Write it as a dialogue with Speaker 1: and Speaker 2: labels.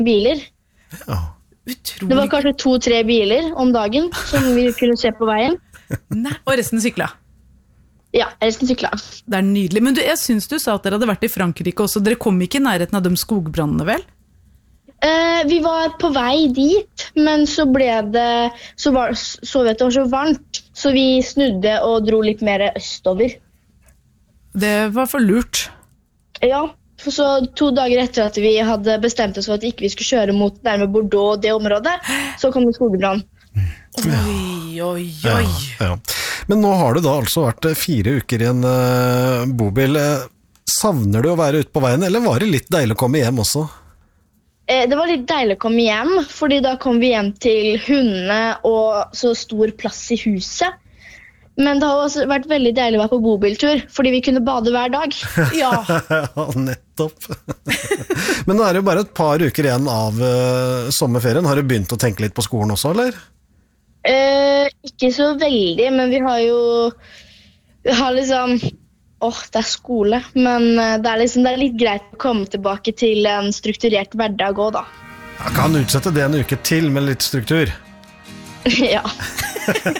Speaker 1: biler.
Speaker 2: Ja.
Speaker 3: Utrolig.
Speaker 1: Det var kanskje 2-3 biler om dagen som vi kunne se på veien.
Speaker 3: Nei, og resten sykla.
Speaker 1: Ja, resten sykla.
Speaker 3: Det nydelig. Men jeg synes du sa at dere hadde vært i Frankrike også. Dere kom ikke i nærheten av de skogbrannene, vel?
Speaker 1: Vi var på vei dit, men så vet det var så varmt, så vi snudde og dro litt mer østover.
Speaker 3: Det var for lurt.
Speaker 1: Ja, for så 2 dager etter at vi hadde bestemt oss for at ikke vi skulle kjøre mot nærme Bordeaux og det området, så kom det skogbrann.
Speaker 3: Oi.
Speaker 2: Ja. Men nå har du da altså vært 4 uker i en bobil. Savner du å være ute på veien, eller var det litt deilig å komme hjem også?
Speaker 1: Det var litt deilig å komme hjem, fordi da kom vi hjem til hundene og så stor plass i huset. Men det har også vært veldig deilig å være på bobiltur, fordi vi kunne bade hver dag.
Speaker 3: Ja.
Speaker 2: Ja, nettopp. Men nå er det jo bare et par uker igjen av sommerferien. Har du begynt å tenke litt på skolen også, eller?
Speaker 1: Ikke så veldig, men vi har liksom... det er skole, men det er litt greit å komme tilbake til en strukturert hverdag også, da.
Speaker 2: Jeg kan utsette det en uke til med litt struktur.
Speaker 1: Ja.